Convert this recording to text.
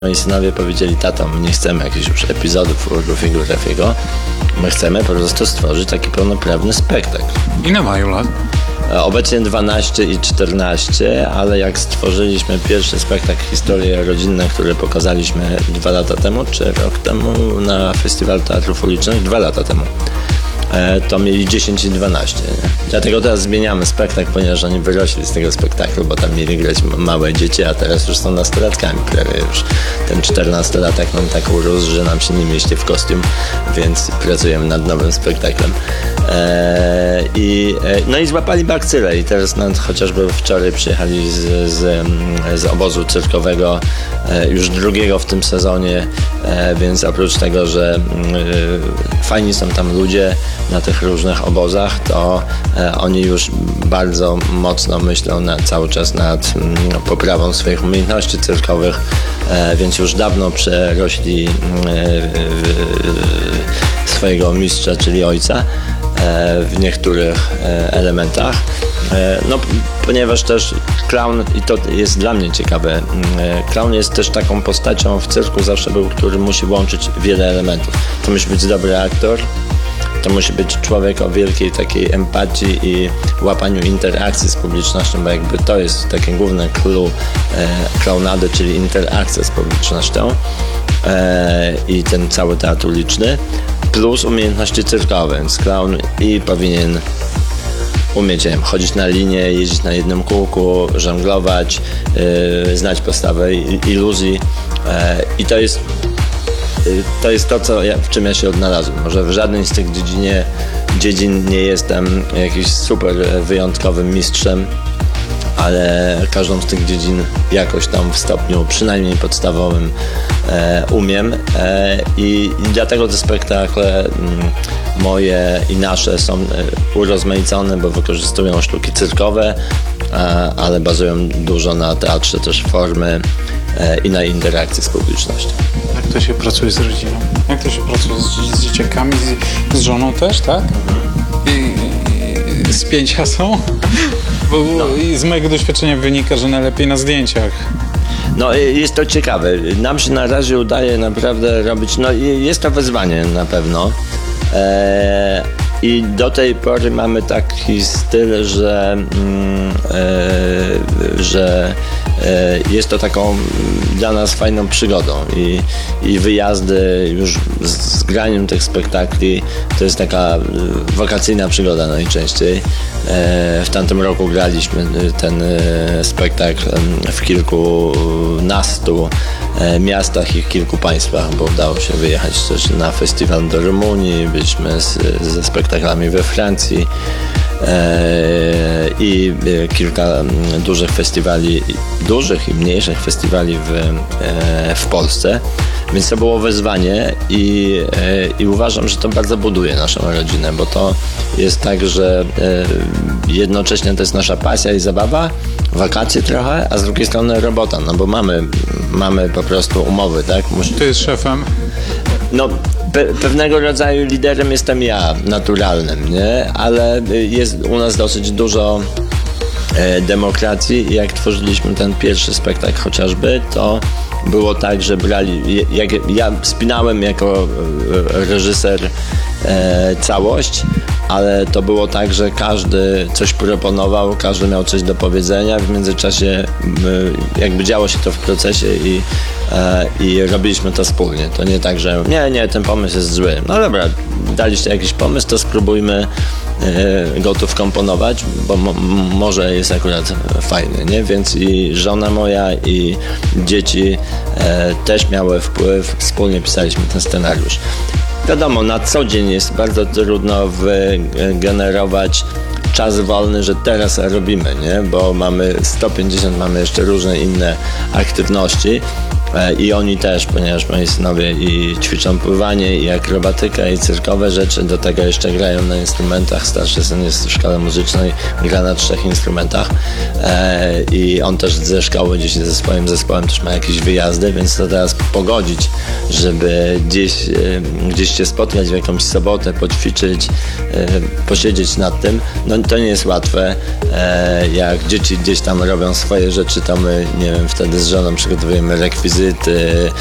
Moi synowie powiedzieli: tato, my nie chcemy jakichś już epizodów Ruffiego Raffiego, my chcemy po prostu stworzyć taki pełnoprawny spektakl. Ile mają lat? Obecnie 12 i 14, ale jak stworzyliśmy pierwszy spektakl Historie rodzinne, który pokazaliśmy 2 lata temu, czy rok temu na Festiwalu Teatrów Ulicznych, 2 lata temu, to mieli 10 i 12. Nie? Dlatego teraz zmieniamy spektakl, ponieważ oni wyrośli z tego spektaklu, bo tam mieli grać małe dzieci, a teraz już są nastolatkami prawie już. Ten 14-latek nam tak urósł, że nam się nie mieści w kostium, więc pracujemy nad nowym spektaklem. No i złapali bakcylę i teraz chociażby wczoraj przyjechali z obozu cyrkowego, już drugiego w tym sezonie, więc oprócz tego, że fajni są tam ludzie na tych różnych obozach, to oni już bardzo mocno myślą cały czas nad poprawą swoich umiejętności cyrkowych, więc już dawno przerośli swojego mistrza, czyli ojca, w niektórych elementach. No, ponieważ też klaun, i to jest dla mnie ciekawe, klaun jest też taką postacią w cyrku zawsze był, który musi łączyć wiele elementów. To musi być dobry aktor, to musi być człowiek o wielkiej takiej empatii i łapaniu interakcji z publicznością, bo jakby to jest takie główne clue klaunady, czyli interakcja z publicznością i ten cały teatr uliczny, plus umiejętności cyrkowe, więc klaun i powinien umieć chodzić na linię, jeździć na jednym kółku, żonglować, znać podstawę iluzji i to jest to, w czym ja się odnalazłem. Może w żadnej z tych dziedzin nie jestem jakiś super wyjątkowym mistrzem, ale każdą z tych dziedzin jakoś tam w stopniu przynajmniej podstawowym umiem i dlatego te spektakle moje i nasze są urozmaicone, bo wykorzystują sztuki cyrkowe, ale bazują dużo na teatrze też formy i na interakcji z publicznością. Jak to się pracuje z rodziną? Jak to się pracuje z dzieciakami, z żoną też, tak? I spięcia są? Bo i z mojego doświadczenia wynika, że najlepiej na zdjęciach. No jest to ciekawe. Nam się na razie udaje naprawdę robić, no jest to wyzwanie na pewno. I do tej pory mamy taki styl, że jest to taką dla nas fajną przygodą i wyjazdy już z graniem tych spektakli to jest taka wakacyjna przygoda najczęściej. W tamtym roku graliśmy ten spektakl w kilkunastu miastach i kilku państwach, bo udało się wyjechać też na festiwal do Rumunii, byliśmy ze spektaklami we Francji i kilka dużych festiwali, dużych i mniejszych festiwali w Polsce, więc to było wyzwanie i uważam, że to bardzo buduje naszą rodzinę, bo to jest tak, że jednocześnie to jest nasza pasja i zabawa, wakacje trochę, a z drugiej strony robota, no bo mamy po prostu umowy, tak? Kto jest szefem? No, pewnego rodzaju liderem jestem ja, naturalnym, nie? Ale jest u nas dosyć dużo demokracji i jak tworzyliśmy ten pierwszy spektakl chociażby, to było tak, że ja spinałem jako reżyser całość, ale to było tak, że każdy coś proponował, każdy miał coś do powiedzenia, w międzyczasie jakby działo się to w procesie i robiliśmy to wspólnie. To nie tak, że nie, ten pomysł jest zły. No dobra, daliście jakiś pomysł, to spróbujmy go tu wkomponować, bo może jest akurat fajny, nie? Więc i żona moja i dzieci też miały wpływ, wspólnie pisaliśmy ten scenariusz. Wiadomo, na co dzień jest bardzo trudno wygenerować czas wolny, że teraz robimy, nie? Bo mamy 150, mamy jeszcze różne inne aktywności i oni też, ponieważ moi synowie i ćwiczą pływanie, i akrobatykę, i cyrkowe rzeczy, do tego jeszcze grają na instrumentach. Starszy syn jest w szkole muzycznej, gra na 3 instrumentach i on też ze szkoły gdzieś ze swoim zespołem też ma jakieś wyjazdy, więc to teraz pogodzić, żeby gdzieś się spotkać w jakąś sobotę, poćwiczyć, posiedzieć nad tym, no to nie jest łatwe. Jak dzieci gdzieś tam robią swoje rzeczy, to my, nie wiem, wtedy z żoną przygotowujemy rekwizyty,